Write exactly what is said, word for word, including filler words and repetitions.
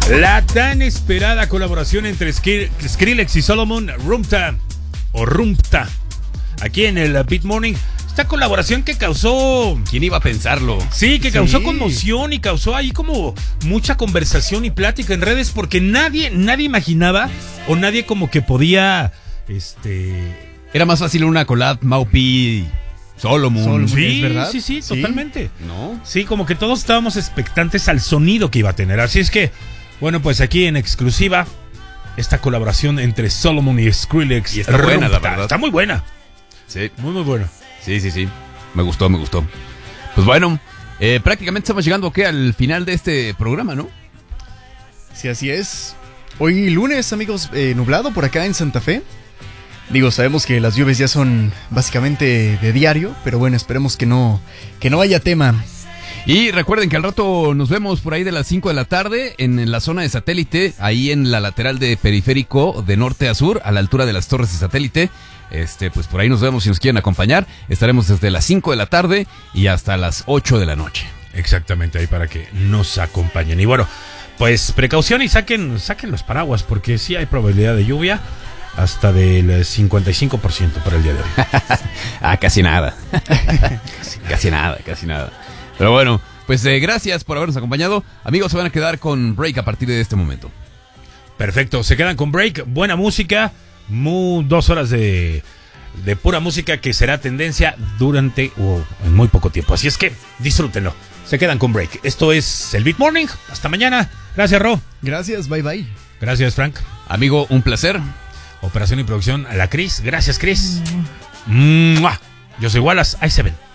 La tan esperada colaboración entre Skrillex y Solomon, Rumta o Rumpta, aquí en el Beat Morning. Esta colaboración que causó... ¿Quién iba a pensarlo? Sí, que causó Sí. conmoción y causó ahí como mucha conversación y plática en redes, porque nadie, nadie imaginaba o nadie como que podía, este... Era más fácil una collab Maupi Solomon. Solomon. Sí, ¿Es verdad? sí, sí, Sí. totalmente. ¿No? Sí, como que todos estábamos expectantes al sonido que iba a tener. Así es que, bueno, pues aquí en exclusiva, esta colaboración entre Solomon y Skrillex. Y está buena, la Rumta. verdad. Está muy buena. Sí, Muy, muy buena. sí, sí, sí. Me gustó, me gustó. Pues bueno, eh, prácticamente estamos llegando ¿qué? al final de este programa, ¿no? Sí, así es. Hoy lunes, amigos, eh, nublado por acá en Santa Fe. Digo, sabemos que las lluvias ya son básicamente de diario, pero bueno, esperemos que no, que no haya tema. Y recuerden que al rato nos vemos por ahí de las cinco de la tarde en, en la zona de satélite, ahí en la lateral de periférico de norte a sur, a la altura de las torres de satélite. Este, pues por ahí nos vemos si nos quieren acompañar. Estaremos desde las cinco de la tarde y hasta las ocho de la noche. Exactamente, ahí para que nos acompañen. Y bueno, pues precaución y saquen, saquen los paraguas, porque sí hay probabilidad de lluvia hasta del cincuenta y cinco por ciento para el día de hoy. Ah, casi nada. Casi nada, casi nada. Pero bueno, pues eh, gracias por habernos acompañado. Amigos, se van a quedar con break a partir de este momento. Perfecto, se quedan con break, buena música, mu- dos horas de, de pura música que será tendencia durante oh, en muy poco tiempo. Así es que disfrútenlo. Se quedan con break. Esto es el Beat Morning. Hasta mañana. Gracias, Ro. Gracias, bye bye. Gracias, Frank. Amigo, un placer. Operación y producción a la Cris. Gracias, Cris. Mua. Yo soy Wallace. Ahí se ven.